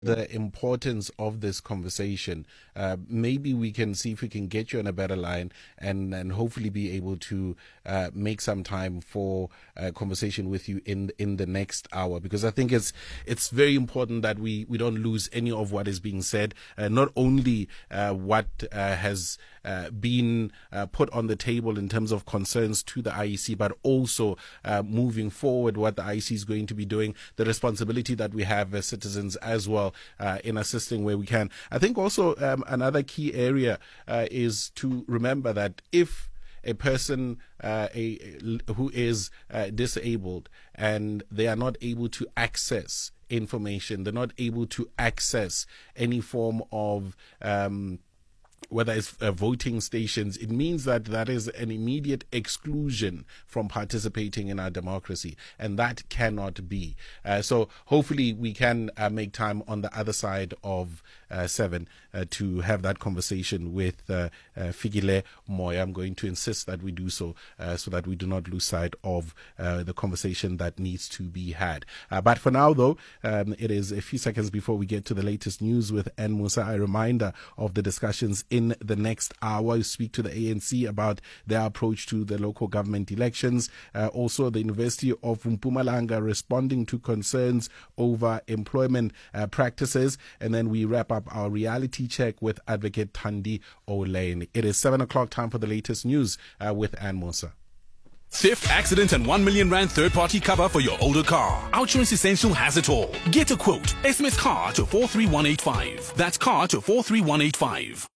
the importance of this conversation. Maybe we can see if we can get you on a better line and hopefully be able to make some time for a conversation with you in the next hour, because I think it's very important that we don't lose any of what is being said, not only what has been put on the table in terms of concerns to the IEC, but also moving forward what the IEC is going to be doing, the responsibility that we have as citizens as well in assisting where we can. I think also another key area is to remember that if a person who is disabled and they are not able to access information, they're not able to access any form of whether it's voting stations, it means that is an immediate exclusion from participating in our democracy, and that cannot be. So hopefully we can make time on the other side of 7 to have that conversation with Fikile Moya. I'm going to insist that we do so that we do not lose sight of the conversation that needs to be had. But for now, though, it is a few seconds before we get to the latest news with Ann Musa. A reminder of the discussions in the next hour. You speak to the ANC about their approach to the local government elections. Also, the University of Mpumalanga responding to concerns over employment practices. And then we wrap up our reality check with Advocate Thandi Olane. It is 7 o'clock, time for the latest news with Ann Musa. Theft, accident, and 1 million rand third-party cover for your older car. Outsurance Essential has it all. Get a quote. SMS car to 43185. That's car to 43185.